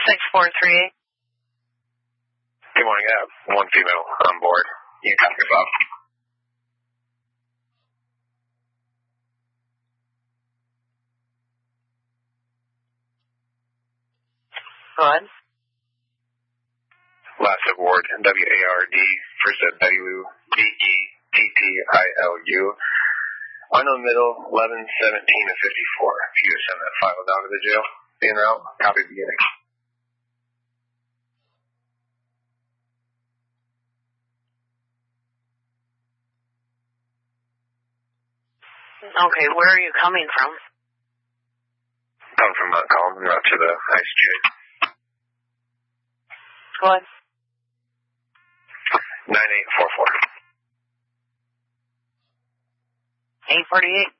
6438. Good morning. I have one female on board. You can copy us off. Go ahead. Last award, WARD, first at WDETTILU. Unknown middle, 11-17 to 54. If you send that file down to the jail, in route, copy beginning. Okay, where are you coming from? Coming from Montcalm, and out to the ice jig. Go ahead. 9844. 848.